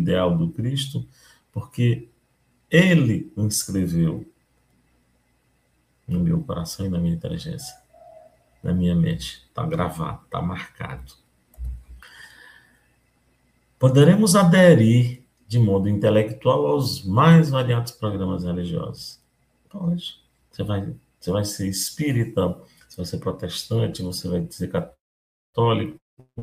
ideal do Cristo, porque ele inscreveu no meu coração e na minha inteligência, na minha mente. Está gravado, está marcado. Poderemos aderir de modo intelectual aos mais variados programas religiosos. Pode. Você vai ser espírita, você vai ser protestante, você vai ser católico,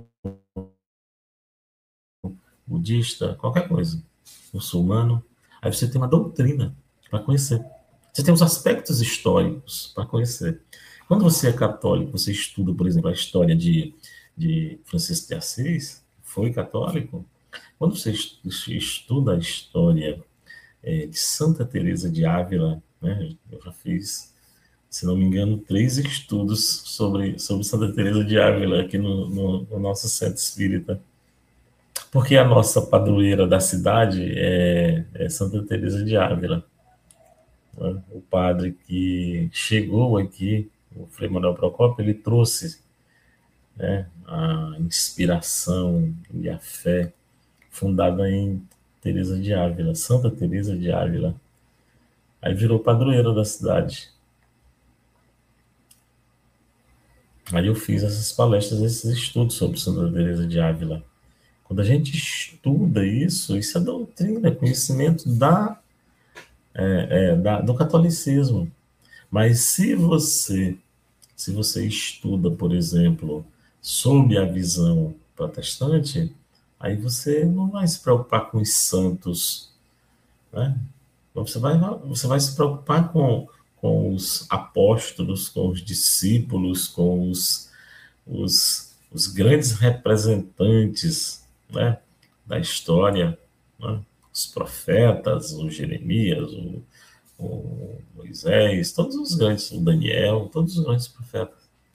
budista, qualquer coisa. Muçulmano. Aí você tem uma doutrina para conhecer. Você tem os aspectos históricos para conhecer. Quando você é católico, você estuda, por exemplo, a história de Francisco de Assis, foi católico. Quando você estuda a história de Santa Teresa de Ávila, né, eu já fiz, se não me engano, 3 estudos sobre Santa Teresa de Ávila aqui no nosso centro espírita. Porque a nossa padroeira da cidade é Santa Teresa de Ávila. Né? O padre que chegou aqui, o Frei Manuel Procópio, ele trouxe, né, a inspiração e a fé fundada em Teresa de Ávila, Santa Teresa de Ávila. Aí virou padroeira da cidade. Aí eu fiz essas palestras, esses estudos sobre Santa Teresa de Ávila. Quando a gente estuda isso é doutrina, é conhecimento do catolicismo. Mas se você estuda, por exemplo, sob a visão protestante, aí você não vai se preocupar com os santos, né? Você vai se preocupar com os apóstolos, com os discípulos, com os grandes representantes, né, da história, né? Os profetas, o Jeremias, o Moisés, todos os grandes, o Daniel, todos os grandes profetas.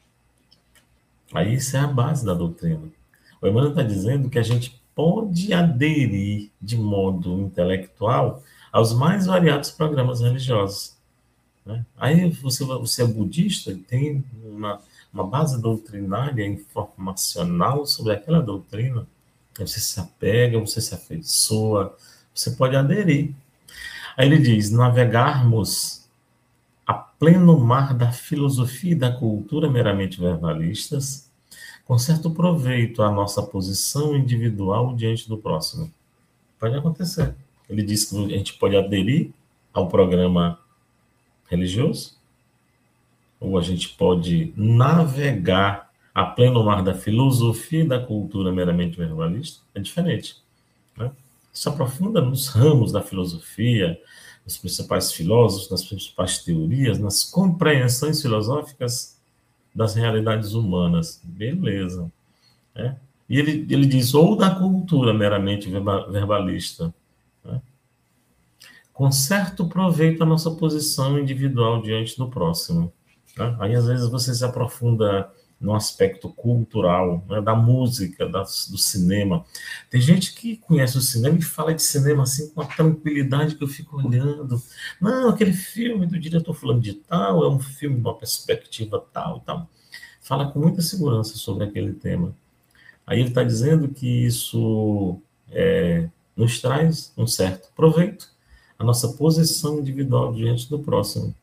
Aí isso é a base da doutrina. O Emmanuel está dizendo que a gente pode aderir de modo intelectual aos mais variados programas religiosos, né? Aí você é budista, tem uma base doutrinária, informacional sobre aquela doutrina, aí você se apega, você se afeiçoa, você pode aderir. Aí ele diz, navegarmos a pleno mar da filosofia e da cultura meramente verbalistas, com certo proveito à nossa posição individual diante do próximo. Pode acontecer. Ele diz que a gente pode aderir ao programa religioso, ou a gente pode navegar a pleno mar da filosofia e da cultura meramente verbalista. É diferente, né? Se aprofunda nos ramos da filosofia, nos principais filósofos, nas principais teorias, nas compreensões filosóficas das realidades humanas. Beleza, né? E ele diz, ou da cultura meramente verbalista, né? Com certo proveito à nossa posição individual diante do próximo, né? Aí, às vezes, você se aprofunda no aspecto cultural, né, da música, do cinema. Tem gente que conhece o cinema e fala de cinema assim com uma tranquilidade que eu fico olhando. Não, aquele filme do diretor fulano de tal é um filme de uma perspectiva tal e tal. Fala com muita segurança sobre aquele tema. Aí ele está dizendo que isso nos traz um certo proveito, a nossa posição individual diante do próximo.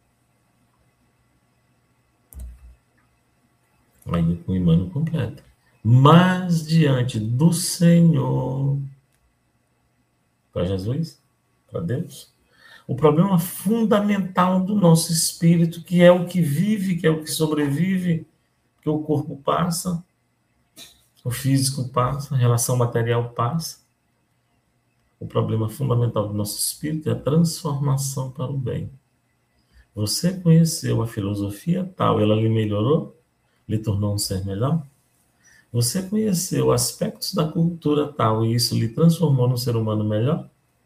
Aí o Emmanuel completa. Mas diante do Senhor, para Jesus, para Deus, o problema fundamental do nosso espírito, que é o que vive, que é o que sobrevive, que o corpo passa, o físico passa, a relação material passa. O problema fundamental do nosso espírito é a transformação para o bem. Você conheceu a filosofia tal, ela lhe melhorou? Lhe tornou um ser melhor? Você conheceu aspectos da cultura tal e isso lhe transformou num ser humano melhor?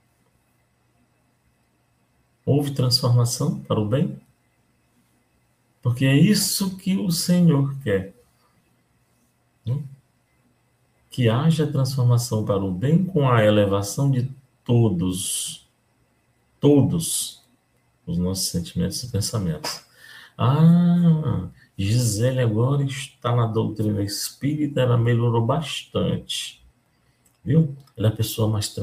Houve transformação para o bem? Porque é isso que o Senhor quer. Que haja transformação para o bem com a elevação de todos os nossos sentimentos e pensamentos. Ah, Gisele agora está na doutrina espírita, ela melhorou bastante. Viu? Ela é a pessoa mais